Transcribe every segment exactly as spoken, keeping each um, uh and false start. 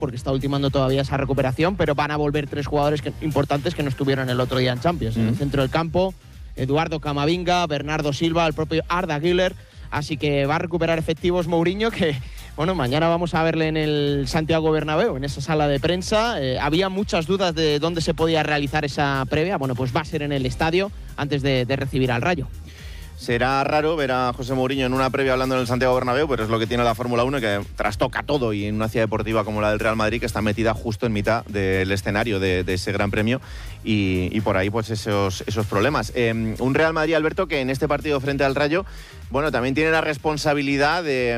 porque está ultimando todavía esa recuperación, pero van a volver tres jugadores que, importantes que no estuvieron el otro día en Champions. Mm. En el centro del campo, Eduardo Camavinga, Bernardo Silva, el propio Arda Güler. Así que va a recuperar efectivos Mourinho, que bueno, mañana vamos a verle en el Santiago Bernabéu, en esa sala de prensa. Eh, había muchas dudas de dónde se podía realizar esa previa. Bueno, pues va a ser en el estadio antes de, de recibir al Rayo. Será raro ver a José Mourinho en una previa hablando en el Santiago Bernabéu, pero es lo que tiene la Fórmula uno, que trastoca todo, y en una ciudad deportiva como la del Real Madrid, que está metida justo en mitad del escenario de, de ese Gran Premio, y, y por ahí pues esos, esos problemas. Eh, un Real Madrid, Alberto, que en este partido frente al Rayo, bueno, también tiene la responsabilidad de,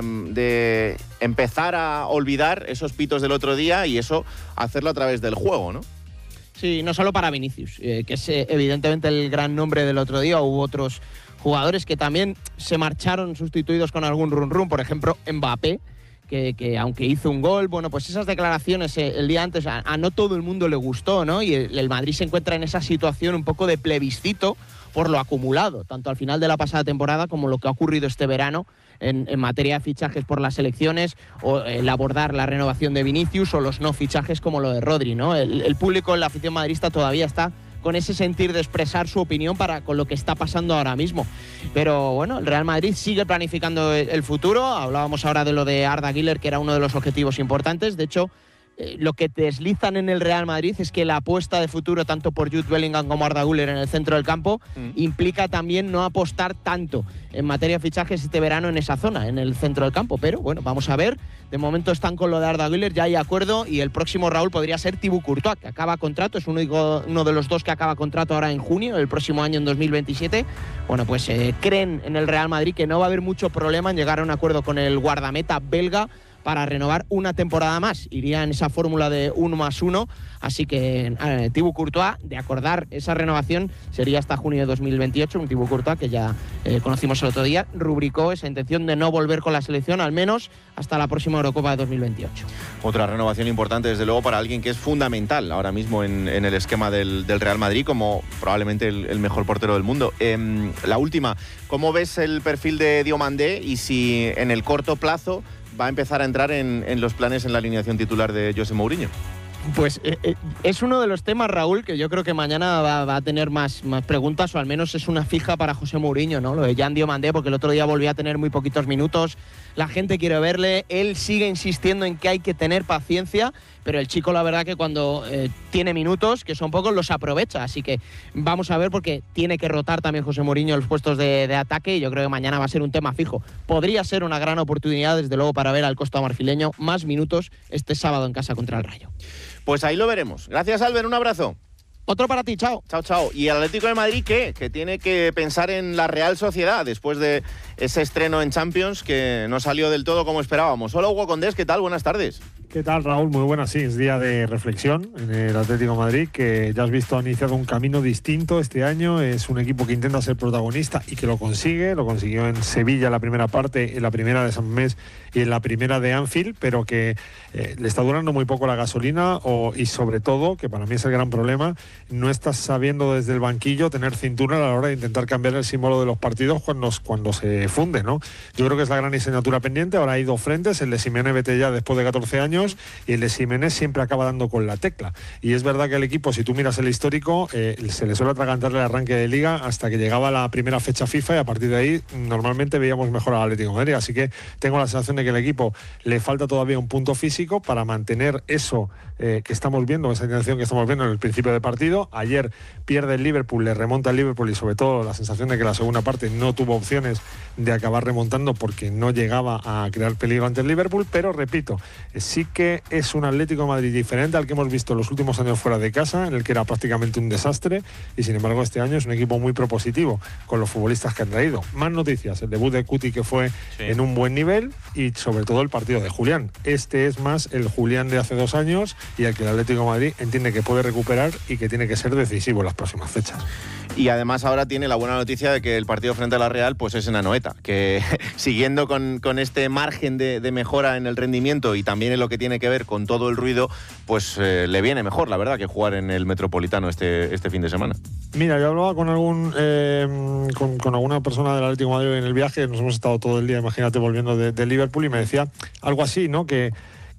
de empezar a olvidar esos pitos del otro día y eso hacerlo a través del juego, ¿no? Sí, no solo para Vinicius, eh, que es eh, evidentemente el gran nombre del otro día. Hubo otros jugadores que también se marcharon sustituidos con algún run run, por ejemplo Mbappé, que, que aunque hizo un gol, bueno, pues esas declaraciones eh, el día antes a, a no todo el mundo le gustó, ¿no? Y el, el Madrid se encuentra en esa situación un poco de plebiscito por lo acumulado, tanto al final de la pasada temporada como lo que ha ocurrido este verano en, en materia de fichajes por las selecciones, o el abordar la renovación de Vinicius, o los no fichajes como lo de Rodri, ¿no? El, el público, la afición madridista todavía está con ese sentir de expresar su opinión para con lo que está pasando ahora mismo. Pero bueno, el Real Madrid sigue planificando el futuro. Hablábamos ahora de lo de Arda Güler, que era uno de los objetivos importantes. De hecho, eh, lo que deslizan en el Real Madrid es que la apuesta de futuro, tanto por Jude Bellingham como Arda Güler en el centro del campo, mm. implica también no apostar tanto en materia de fichajes este verano en esa zona, en el centro del campo. Pero bueno, vamos a ver. De momento están con lo de Arda Güler, ya hay acuerdo, y el próximo, Raúl, podría ser Thibaut Courtois, que acaba contrato, es uno, uno de los dos que acaba contrato ahora en junio, el próximo año, en dos mil veintisiete. Bueno, pues eh, creen en el Real Madrid que no va a haber mucho problema en llegar a un acuerdo con el guardameta belga para renovar una temporada más. Iría en esa fórmula de uno más uno, así que eh, Thibaut Courtois, de acordar esa renovación, sería hasta junio de dos mil veintiocho. Un Thibaut Courtois que ya eh, conocimos el otro día, rubricó esa intención de no volver con la selección, al menos hasta la próxima Eurocopa de dos mil veintiocho. Otra renovación importante, desde luego, para alguien que es fundamental ahora mismo en, en el esquema del, del Real Madrid, como probablemente el, el mejor portero del mundo. Eh, la última, ¿cómo ves el perfil de Diomandé y si en el corto plazo va a empezar a entrar en, en los planes, en la alineación titular de José Mourinho? Pues eh, eh, es uno de los temas, Raúl, que yo creo que mañana va, va a tener más, más preguntas, o al menos es una fija para José Mourinho, ¿no? Lo de Jan Diomandé, porque el otro día volvió a tener muy poquitos minutos, la gente quiere verle, él sigue insistiendo en que hay que tener paciencia, pero el chico, la verdad, que cuando eh, tiene minutos, que son pocos, los aprovecha. Así que vamos a ver, porque tiene que rotar también José Mourinho los puestos de, de ataque, y yo creo que mañana va a ser un tema fijo. Podría ser una gran oportunidad, desde luego, para ver al costamarfileño más minutos este sábado en casa contra el Rayo. Pues ahí lo veremos. Gracias, Albert, un abrazo. Otro para ti, chao. Chao, chao. ¿Y el Atlético de Madrid qué? Que tiene que pensar en la Real Sociedad después de ese estreno en Champions que no salió del todo como esperábamos. Hola, Hugo Condés, ¿qué tal? Buenas tardes. ¿Qué tal, Raúl? Muy buenas, sí, es día de reflexión en el Atlético de Madrid, que ya has visto ha iniciado un camino distinto este año. Es un equipo que intenta ser protagonista y que lo consigue, lo consiguió en Sevilla la primera parte, en la primera de San Mamés y en la primera de Anfield, pero que eh, le está durando muy poco la gasolina, o, y sobre todo, que para mí es el gran problema, no estás sabiendo desde el banquillo tener cintura a la hora de intentar cambiar el símbolo de los partidos cuando, cuando se funde, ¿no? Yo creo que es la gran asignatura pendiente. Ahora hay dos frentes, el de Simeone, vete ya después de catorce años, y el de Simeone siempre acaba dando con la tecla. Y es verdad que el equipo, si tú miras el histórico, eh, se le suele atragantar el arranque de Liga hasta que llegaba la primera fecha FIFA, y a partir de ahí normalmente veíamos mejor al Atlético de Madrid. Así que tengo la sensación de que el equipo le falta todavía un punto físico para mantener eso eh, que estamos viendo, esa intención que estamos viendo en el principio del partido. Ayer pierde el Liverpool, le remonta el Liverpool, y sobre todo la sensación de que la segunda parte no tuvo opciones de acabar remontando porque no llegaba a crear peligro ante el Liverpool. Pero repito, eh, sí que es un Atlético de Madrid diferente al que hemos visto los últimos años fuera de casa, en el que era prácticamente un desastre, y sin embargo este año es un equipo muy propositivo con los futbolistas que han traído. Más noticias, el debut de Cuti, que fue sí. en un buen nivel, y sobre todo el partido de Julián. Este es más el Julián de hace dos años, y el que el Atlético de Madrid entiende que puede recuperar y que tiene que ser decisivo en las próximas fechas. Y además ahora tiene la buena noticia de que el partido frente a la Real pues es en Anoeta, que siguiendo con, con este margen de, de mejora en el rendimiento y también en lo que tiene que ver con todo el ruido, pues eh, le viene mejor, la verdad, que jugar en el Metropolitano este, este fin de semana. Mira, yo hablaba con algún eh, con, con alguna persona del Atlético de Madrid en el viaje, nos hemos estado todo el día, imagínate, volviendo de, de Liverpool, y me decía algo así, ¿no? Que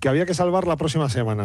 que había que salvar la próxima semana.